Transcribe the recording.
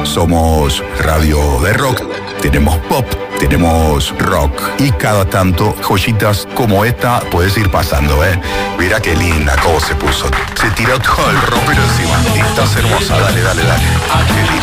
Somos radio de rock, tenemos pop, tenemos rock y cada tanto joyitas como esta puedes ir pasando, ¿eh? Mira qué linda cómo se puso. Se tiró todo el rockero encima. Estás hermosa, dale. Qué linda.